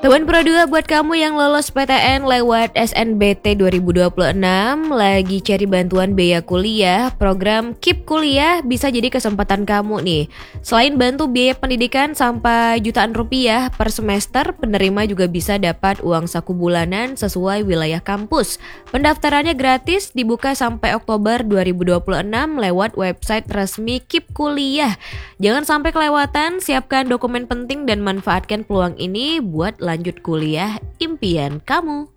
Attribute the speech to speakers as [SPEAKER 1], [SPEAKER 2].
[SPEAKER 1] Kawan Pro 2 buat kamu yang lolos PTN lewat SNBT 2026, lagi cari bantuan biaya kuliah, program KIP Kuliah bisa jadi kesempatan kamu nih. Selain bantu biaya pendidikan sampai jutaan rupiah per semester, penerima juga bisa dapat uang saku bulanan sesuai wilayah kampus. Pendaftarannya gratis, dibuka sampai Oktober 2026 lewat website resmi KIP Kuliah. Jangan sampai kelewatan, siapkan dokumen penting dan manfaatkan peluang ini buat lanjut kuliah impian kamu.